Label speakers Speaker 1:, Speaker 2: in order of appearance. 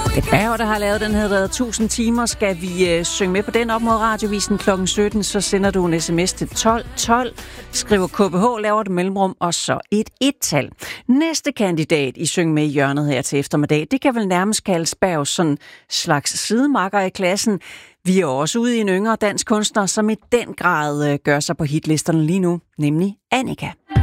Speaker 1: Det er der har lavet den hedder 1000 timer. Skal vi synge med på den op mod radiovisen kl. 17, så sender du en sms til 1212, skriver KBH, laver et mellemrum og så et et-tal. Næste kandidat i Syng med i hjørnet her til eftermiddag, det kan vel nærmest kaldes Bergs sådan slags sidemakker i klassen. Vi er også ude i en yngre dansk kunstner, som i den grad gør sig på hitlisterne lige nu, nemlig Annika.